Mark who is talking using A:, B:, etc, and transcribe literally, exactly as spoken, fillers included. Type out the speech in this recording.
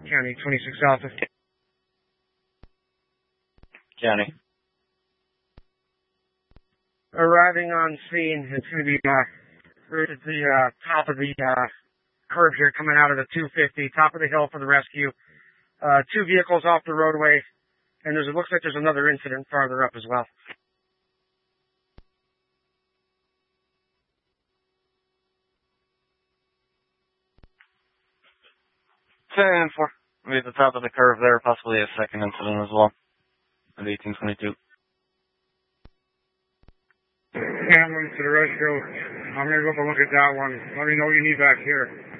A: County twenty-six Alpha.
B: County.
A: Arriving on scene, it's going to be uh, right at the uh, top of the uh, curve here, coming out of the two fifty, top of the hill for the rescue. Uh, two vehicles off the roadway, and there's, it looks like there's another incident farther up as well.
B: ten four. Maybe at the top of the curve there, possibly a second incident as well. At eighteen twenty-two.
A: Ambulance to the rescue. I'm going to go up and look at that one. Let me know what you need back here.